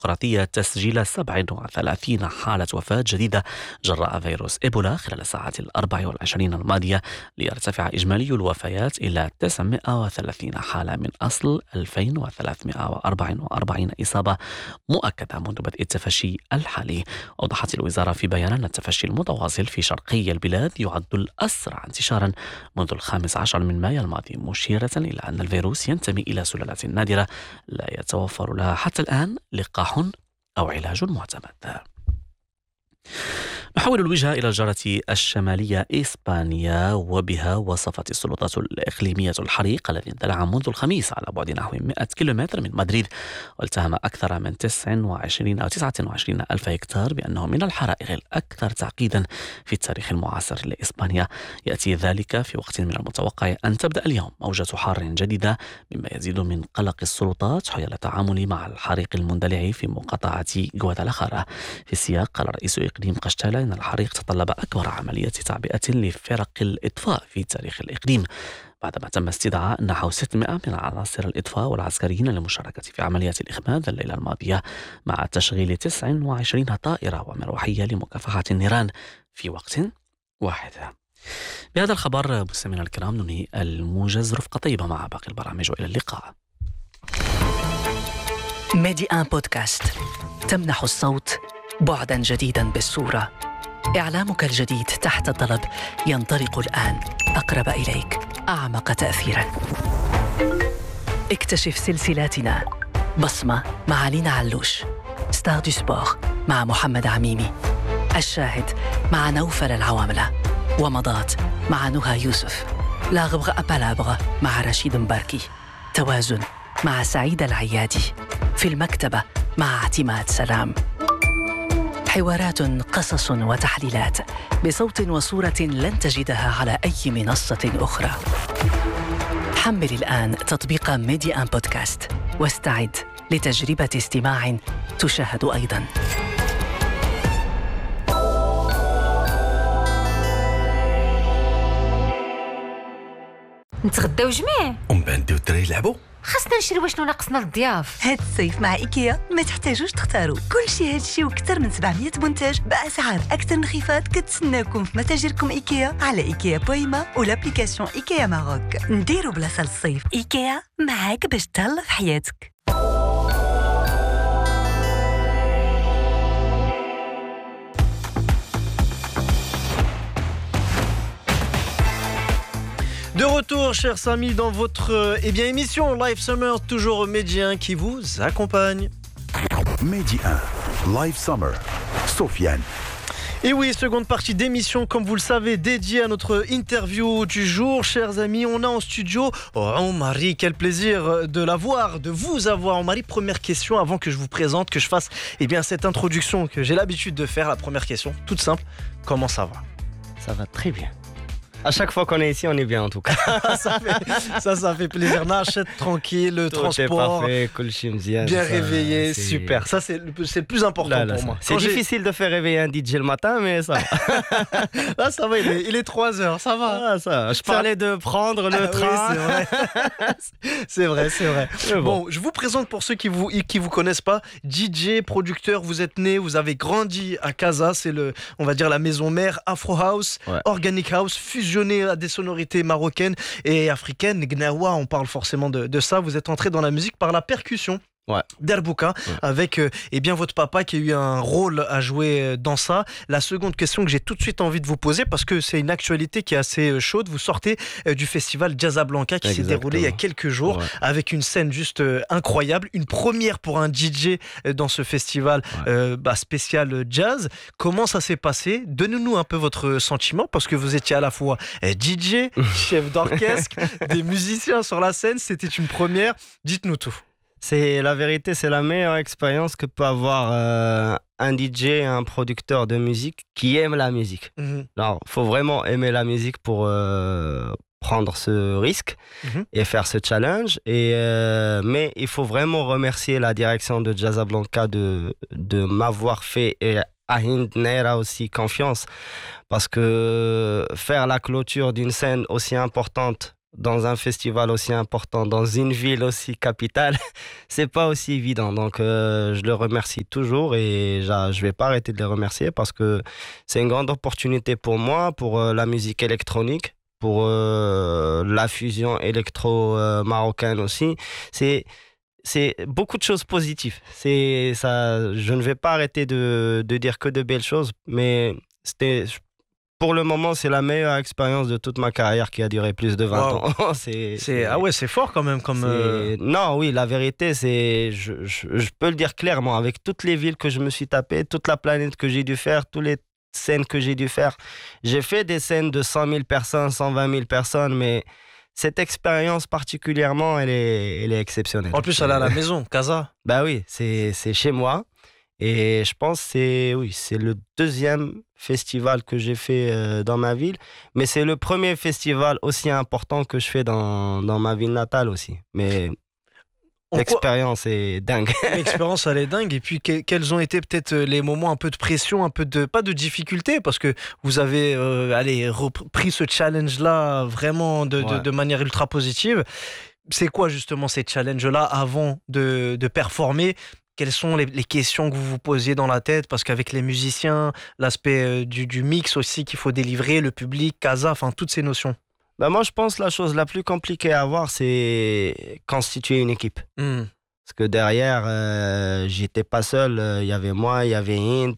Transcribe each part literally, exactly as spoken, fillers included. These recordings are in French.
الديمقراطية تسجيل سبعة وثلاثين حالة وفاة جديدة جراء فيروس إيبولا خلال الساعات الأربع والعشرين الماضية، ليرتفع إجمالي الوفيات إلى تسعمائة وثلاثين حالة من أصل ألفين وثلاثمائة وأربعة وأربعين إصابة مؤكدة منذ بدء التفشي الحالي. أوضحت الوزارة في بيان أن التفشي المتواصل في شرقي البلاد يعد الأسرع انتشارا منذ الخامس عشر من مايو الماضي، مشيرة إلى أن الفيروس ينتمي إلى سلالة نادرة لا يتوفر لها حتى الآن لقاح أو علاج معتمد. نحول الوجهة إلى الجارة الشمالية إسبانيا، وبها وصفت السلطات الإقليمية الحريق الذي اندلع منذ الخميس على بعد نحو مئة كيلومتر من مدريد والتهم أكثر من تسعة وعشرين أو تسعة وعشرين ألف هكتار بأنه من الحرائق الأكثر تعقيدا في التاريخ المعاصر لإسبانيا. يأتي ذلك في وقت من المتوقع أن تبدأ اليوم موجة حار جديدة، مما يزيد من قلق السلطات حول التعامل مع الحريق المندلع في مقاطعة غوادالاخارا. في السياق قال رئيس إقليم قشتالة إن الحريق تطلب أكبر عملية تعبئة لفرق الإطفاء في تاريخ الإقليم، بعدما تم استدعاء نحو ستمائة من عناصر الإطفاء والعسكريين للمشاركة في عملية الإخماد الليلة الماضية، مع تشغيل تسعة وعشرين طائرة ومروحية لمكافحة النيران في وقت واحد. بهذا الخبر مستمعينا الكرام ننهي الموجز. رفقة طيبة مع باقي البرامج وإلى اللقاء. ميدي آن بودكاست تمنح الصوت بعداً جديداً بالصورة. إعلامك الجديد تحت الطلب ينطلق الآن أقرب إليك، أعمق تأثيراً. اكتشف سلسلاتنا: بصمة مع لينا علوش، ستار دو سبور مع محمد عميمي، الشاهد مع نوفل العواملة، ومضات مع نهى يوسف، لا غبغة أبالابغة مع رشيد مباركي، توازن مع سعيد العيادي، في المكتبة مع اعتماد سلام. حوارات، قصص وتحليلات بصوت وصورة لن تجدها على أي منصة أخرى. حمل الآن تطبيق ميدي آن بودكاست واستعد لتجربة استماع تشاهد أيضاً. نتغداو جميع ومن بعد نديو الدراري يلعبوا. خاصنا نشريو شنو ناقصنا للضياف. هاد الصيف مع إيكيا ما تحتاجوش تختاروا، كل شيء هادشي وكثر من سبعمية منتج بأسعار أكثر انخفاض كتسناكم في متاجركم إيكيا على إيكيا بويما والابليكاسيون إيكيا ماروك. نديروا بلاصة للصيف. إيكيا معاك باش تهلا في حياتك. De retour, chers amis, dans votre euh, eh bien, émission Live Summer, toujours Mehdi un qui vous accompagne. Mehdi un, Live Summer, Sofiane. Et oui, seconde partie d'émission, comme vous le savez, dédiée à notre interview du jour. Chers amis, on a en studio oh, Omari, quel plaisir de l'avoir, de vous avoir. Omari, première question avant que je vous présente, que je fasse eh bien, cette introduction que j'ai l'habitude de faire. La première question, toute simple, comment ça va? Ça va très bien. À chaque fois qu'on est ici, on est bien en tout cas. ça, fait, ça, ça fait plaisir. Nachette tranquille, le tout transport. Est parfait, bien, bien ça, réveillé, c'est... super. Ça, c'est le, c'est le plus important là, là, pour moi. C'est Quand difficile j'ai... de faire réveiller un D J le matin, mais ça va. Là, ça va, il est, il est trois heures, ça va. Ah, ça. Je parlais de prendre le ah, train. Oui, c'est vrai, c'est vrai. C'est vrai. Bon. bon, je vous présente pour ceux qui vous qui vous connaissent pas. D J, producteur, vous êtes né, vous avez grandi à Casa, c'est le, on va dire la maison mère, Afro House, ouais. Organic House, fusionné à des sonorités marocaines et africaines. Gnawa, on parle forcément de, de ça. Vous êtes entré dans la musique par la percussion. Ouais. D'Arbouka, ouais. avec euh, eh bien, votre papa qui a eu un rôle à jouer dans ça. La seconde question que j'ai tout de suite envie de vous poser, parce que c'est une actualité qui est assez chaude, vous sortez euh, du festival Jazzablanca qui Exactement. s'est déroulé il y a quelques jours, ouais. avec une scène juste euh, incroyable, une première pour un D J euh, dans ce festival ouais. euh, bah, spécial jazz. Comment ça s'est passé? Donnez-nous un peu votre sentiment, parce que vous étiez à la fois euh, D J, chef d'orchestre, des musiciens sur la scène, c'était une première. Dites-nous tout. C'est la vérité, c'est la meilleure expérience que peut avoir euh, un D J, un producteur de musique qui aime la musique. Mm-hmm. Alors, faut vraiment aimer la musique pour euh, prendre ce risque mm-hmm. et faire ce challenge. Et euh, mais il faut vraiment remercier la direction de Jazzablanca de de m'avoir fait et à Hind Naira aussi confiance, parce que faire la clôture d'une scène aussi importante dans un festival aussi important, dans une ville aussi capitale, c'est pas aussi évident. Donc, euh, je le remercie toujours et je vais pas arrêter de les remercier parce que c'est une grande opportunité pour moi, pour euh, la musique électronique, pour euh, la fusion électro-marocaine euh, aussi. C'est c'est beaucoup de choses positives. C'est ça. Je ne vais pas arrêter de, de dire que de belles choses, mais c'était. Pour le moment, c'est la meilleure expérience de toute ma carrière qui a duré plus de vingt wow. ans. c'est, c'est, ah ouais, c'est fort quand même. Comme euh... Non, oui, la vérité, c'est, je, je, je peux le dire clairement, avec toutes les villes que je me suis tapé, toute la planète que j'ai dû faire, toutes les scènes que j'ai dû faire. J'ai fait des scènes de cent mille personnes, cent vingt mille personnes, mais cette expérience particulièrement, elle est, elle est exceptionnelle. En plus, elle est à la maison, Casa. Bah oui, c'est, c'est chez moi. Et je pense que c'est, oui, c'est le deuxième festival que j'ai fait euh, dans ma ville, mais c'est le premier festival aussi important que je fais dans, dans ma ville natale aussi. Mais en l'expérience quoi... est dingue. L'expérience, elle est dingue. Et puis, que, quels ont été peut-être les moments un peu de pression, un peu de, pas de difficulté, parce que vous avez euh, allez, repris ce challenge-là vraiment de, ouais. de, de manière ultra positive. C'est quoi justement ces challenges-là avant de, de performer ? Quelles sont les, les questions que vous vous posiez dans la tête? Parce qu'avec les musiciens, l'aspect euh, du, du mix aussi qu'il faut délivrer, le public, Casa, enfin toutes ces notions. Ben moi, je pense que la chose la plus compliquée à avoir, c'est constituer une équipe. Mm. Parce que derrière, euh, j'étais pas seul. Il y avait moi, il y avait Int,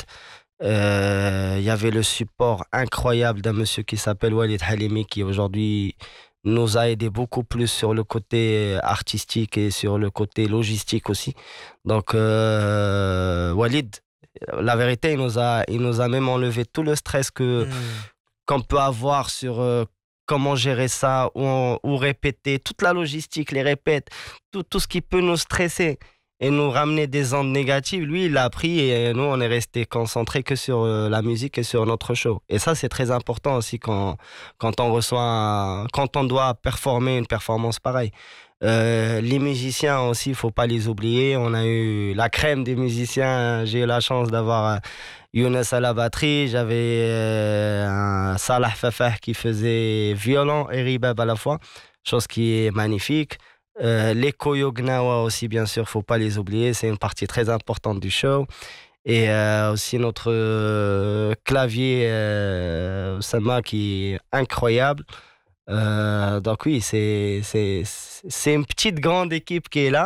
euh, il y avait le support incroyable d'un monsieur qui s'appelle Walid Halimi, qui aujourd'hui nous a aidé beaucoup plus sur le côté artistique et sur le côté logistique aussi. Donc, euh, Walid, la vérité, il nous a, il nous a même enlevé tout le stress que, mmh. qu'on peut avoir sur euh, comment gérer ça, ou, ou répéter, toute la logistique, les répètes, tout, tout ce qui peut nous stresser et nous ramener des ondes négatives. Lui, il l'a appris et nous, on est restés concentrés que sur euh, la musique et sur notre show. Et ça, c'est très important aussi quand, quand on reçoit, quand on doit performer une performance pareille. Euh, les musiciens aussi, il ne faut pas les oublier. On a eu la crème des musiciens. J'ai eu la chance d'avoir Younes à la batterie. J'avais euh, un Salah Fafah qui faisait violon et ribab à la fois, chose qui est magnifique. Euh, les Koyo Gnawa aussi, bien sûr, faut pas les oublier, c'est une partie très importante du show. Et euh, aussi notre euh, clavier euh, Sama qui est incroyable. Euh, donc oui, c'est, c'est, c'est une petite grande équipe qui est là.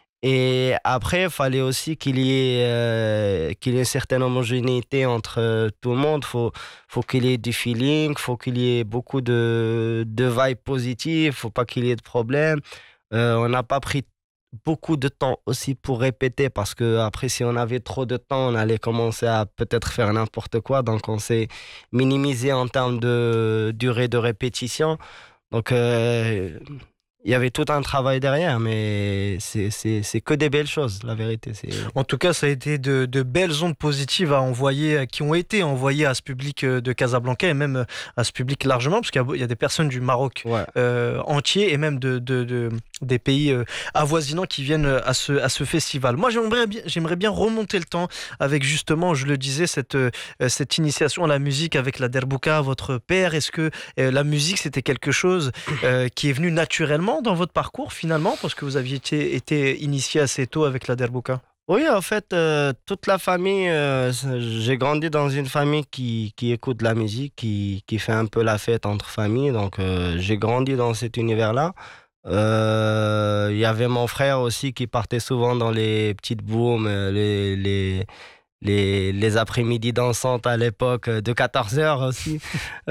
Et après, il fallait aussi qu'il y ait, euh, qu'il y ait une certaine homogénéité entre euh, tout le monde. Il faut, faut qu'il y ait du feeling, il faut qu'il y ait beaucoup de, de vibes positives, il ne faut pas qu'il y ait de problèmes. Euh, on n'a pas pris beaucoup de temps aussi pour répéter parce que après, si on avait trop de temps, on allait commencer à peut-être faire n'importe quoi. Donc, on s'est minimisé en termes de durée de répétition. Donc, euh, il y avait tout un travail derrière, mais c'est, c'est, c'est que des belles choses, la vérité. C'est... En tout cas, ça a été de, de belles ondes positives à envoyer, qui ont été envoyées à ce public de Casablanca et même à ce public largement, parce qu'il y a, il y a des personnes du Maroc ouais. euh, entier et même de, de, de, des pays euh, avoisinants qui viennent à ce, à ce festival. Moi, j'aimerais bien, j'aimerais bien remonter le temps avec justement, je le disais, cette, euh, cette initiation à la musique avec la Derbouka, votre père. Est-ce que euh, la musique, c'était quelque chose euh, qui est venu naturellement dans votre parcours finalement, parce que vous aviez été, été initié assez tôt avec la Derbouka? Oui, en fait, euh, toute la famille, euh, j'ai grandi dans une famille qui, qui écoute de la musique, qui, qui fait un peu la fête entre familles, donc euh, j'ai grandi dans cet univers-là. Il euh, y avait mon frère aussi qui partait souvent dans les petites booms, les... les Les, les après-midi dansantes à l'époque de quatorze heures aussi.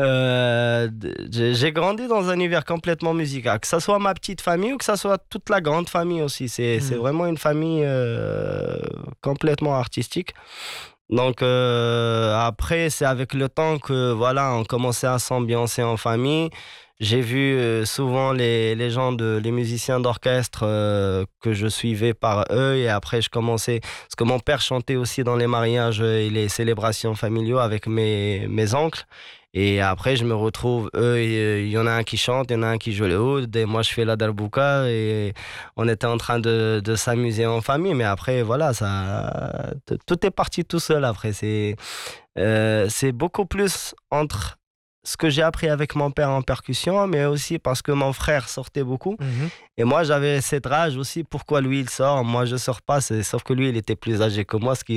euh, j'ai, j'ai grandi dans un univers complètement musical, que ça soit ma petite famille ou que ça soit toute la grande famille aussi. C'est, mmh. c'est vraiment une famille euh, complètement artistique. Donc euh, après, c'est avec le temps que voilà, on commençait à s'ambiancer en famille. J'ai vu euh, souvent les, les gens, de, les musiciens d'orchestre euh, que je suivais par eux et après je commençais, parce que mon père chantait aussi dans les mariages et les célébrations familiaux avec mes, mes oncles et après je me retrouve, eux, il y en a un qui chante, il y en a un qui joue le oud et moi je fais la Derbouka et on était en train de, de s'amuser en famille mais après voilà, ça, tout est parti tout seul après, c'est, euh, c'est beaucoup plus entre ce que j'ai appris avec mon père en percussion, mais aussi parce que mon frère sortait beaucoup. Mhm. Et moi, j'avais cette rage aussi. Pourquoi lui, il sort? Moi, je sors pas. C'est... Sauf que lui, il était plus âgé que moi, ce qui